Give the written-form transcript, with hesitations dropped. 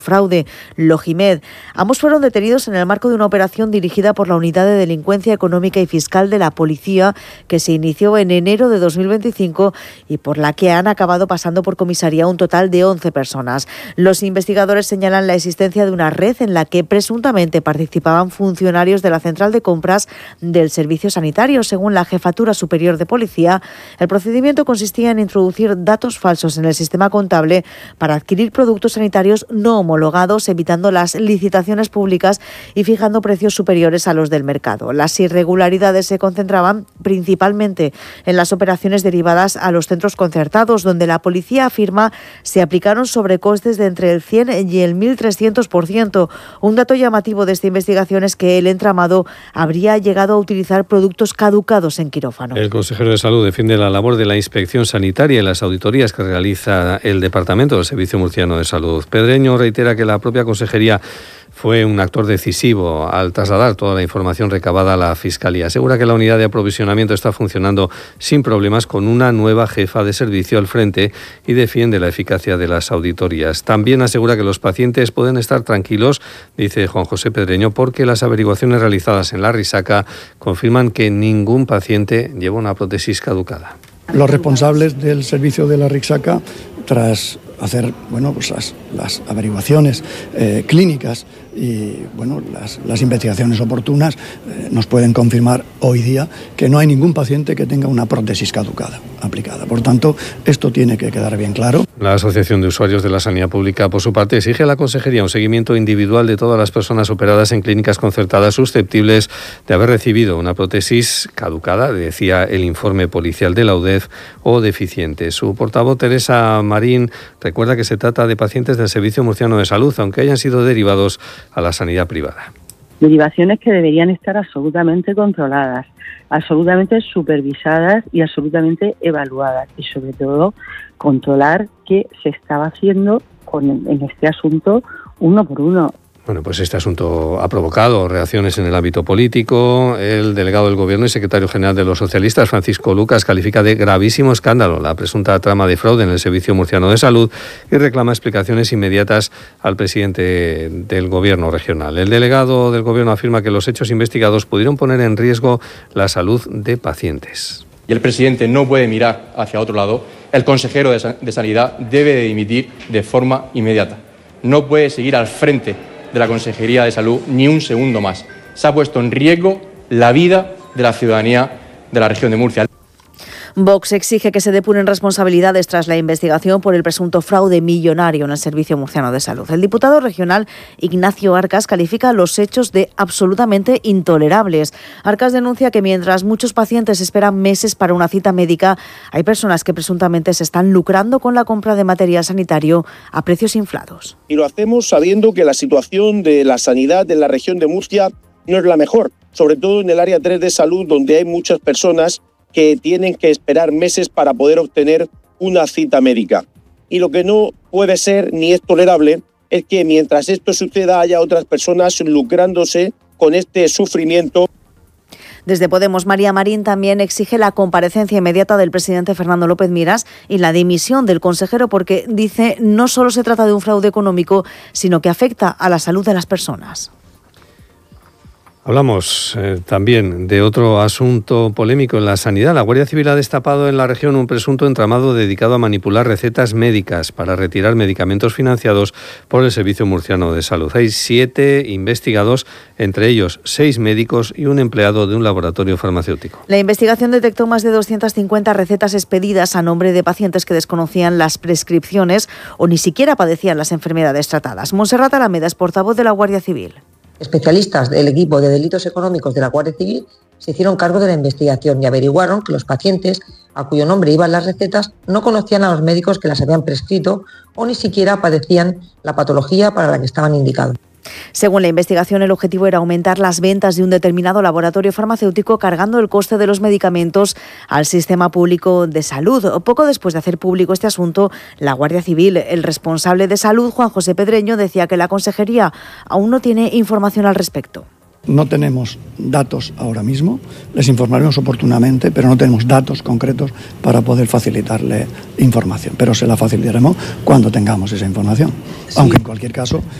fraude, Logimed. Ambos fueron detenidos en el marco de una operación dirigida por la Unidad de Delincuencia Económica y Fiscal de la Policía, que se inició en enero de 2025 y por la que han acabado pasando por comisaría un total de 11 personas. Los investigadores señalan la existencia de una red en la que presuntamente participaban funcionarios de la Central de Compras del Servicio Sanitario. Según la Jefatura Superior de Policía, el procedimiento consistía en introducir datos falsos en el sistema contable para adquirir productos sanitarios no homologados, evitando las licitaciones públicas y fijando precios superiores a los del mercado. Las irregularidades se concentraban principalmente en las operaciones derivadas a los centros concertados, donde la policía afirma se aplicaron sobrecostes de entre el 100 y el 1.300%. Un dato llamativo de esta investigación es que el entramado habría llegado a utilizar productos caducados en quirófano. El consejero de Salud defiende la labor de la inspección sanitaria y las auditorías que realiza el Departamento del Servicio Murciano de Salud. Pedreño reitera que la propia consejería fue un actor decisivo al trasladar toda la información recabada a la Fiscalía. Asegura que la unidad de aprovisionamiento está funcionando sin problemas con una nueva jefa de servicio al frente y defiende la eficacia de las auditorías. También asegura que los pacientes pueden estar tranquilos, dice Juan José Pedreño, porque las averiguaciones realizadas en la Risaca confirman que ningún paciente lleva una prótesis caducada. Los responsables del servicio de la Risaca, tras hacer las averiguaciones clínicas y las investigaciones oportunas, nos pueden confirmar hoy día que no hay ningún paciente que tenga una prótesis caducada aplicada. Por tanto, esto tiene que quedar bien claro. La Asociación de Usuarios de la Sanidad Pública, por su parte, exige a la Consejería un seguimiento individual de todas las personas operadas en clínicas concertadas susceptibles de haber recibido una prótesis caducada, decía el informe policial de la UDEF, o deficiente. Su portavoz, Teresa Marín, recuerda que se trata de pacientes del Servicio Murciano de Salud, aunque hayan sido derivados a la sanidad privada. Derivaciones que deberían estar absolutamente controladas, absolutamente supervisadas y absolutamente evaluadas, y sobre todo controlar qué se estaba haciendo en este asunto uno por uno. Bueno, pues este asunto ha provocado reacciones en el ámbito político. El delegado del Gobierno y secretario general de los socialistas, Francisco Lucas, califica de gravísimo escándalo la presunta trama de fraude en el Servicio Murciano de Salud y reclama explicaciones inmediatas al presidente del Gobierno regional. El delegado del Gobierno afirma que los hechos investigados pudieron poner en riesgo la salud de pacientes. Y el presidente no puede mirar hacia otro lado. El consejero de Sanidad debe de dimitir de forma inmediata. No puede seguir al frente de la Consejería de Salud ni un segundo más. Se ha puesto en riesgo la vida de la ciudadanía de la región de Murcia. Vox exige que se depuren responsabilidades tras la investigación por el presunto fraude millonario en el Servicio Murciano de Salud. El diputado regional Ignacio Arcas califica los hechos de absolutamente intolerables. Arcas denuncia que mientras muchos pacientes esperan meses para una cita médica, hay personas que presuntamente se están lucrando con la compra de material sanitario a precios inflados. Y lo hacemos sabiendo que la situación de la sanidad en la región de Murcia no es la mejor, sobre todo en el área 3 de salud, donde hay muchas personas que tienen que esperar meses para poder obtener una cita médica. Y lo que no puede ser ni es tolerable es que mientras esto suceda haya otras personas lucrándose con este sufrimiento. Desde Podemos, María Marín también exige la comparecencia inmediata del presidente Fernando López Miras y la dimisión del consejero porque, dice, no solo se trata de un fraude económico, sino que afecta a la salud de las personas. Hablamos también de otro asunto polémico en la sanidad. La Guardia Civil ha destapado en la región un presunto entramado dedicado a manipular recetas médicas para retirar medicamentos financiados por el Servicio Murciano de Salud. Hay 7 investigados, entre ellos 6 médicos y un empleado de un laboratorio farmacéutico. La investigación detectó más de 250 recetas expedidas a nombre de pacientes que desconocían las prescripciones o ni siquiera padecían las enfermedades tratadas. Montserrat Alameda es portavoz de la Guardia Civil. Especialistas del equipo de delitos económicos de la Guardia Civil se hicieron cargo de la investigación y averiguaron que los pacientes a cuyo nombre iban las recetas no conocían a los médicos que las habían prescrito o ni siquiera padecían la patología para la que estaban indicados. Según la investigación, el objetivo era aumentar las ventas de un determinado laboratorio farmacéutico cargando el coste de los medicamentos al sistema público de salud. Poco después de hacer público este asunto, la Guardia Civil, el responsable de salud, Juan José Pedreño, decía que la Consejería aún no tiene información al respecto. No tenemos datos ahora mismo, les informaremos oportunamente, pero no tenemos datos concretos para poder facilitarle información. Pero se la facilitaremos cuando tengamos esa información. Sí. Aunque en cualquier caso